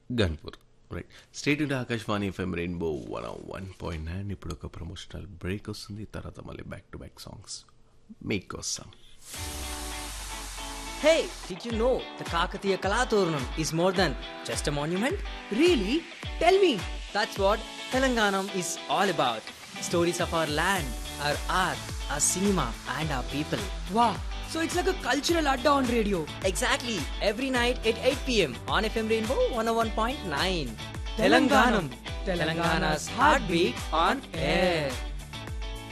Ghanpur. Right. State into Akashvani FM rainbow 101.9. ఇప్పుడు ఒక promotional break వస్తుంది, తర్వాత మళ్ళీ బ్యాక్ టు బ్యాక్ సాంగ్స్ మీకోసం. Hey, did you know the Kakatiya Kalatooranam is more than just a monument? Really? Tell me. That's what Telanganam is all about. Stories of our land, our art, our cinema, and our people. Wow. So it's like a cultural adda on radio. Exactly. Every night at 8 p.m. on FM Rainbow 101.9. Telanganam. Telangana's heartbeat on air.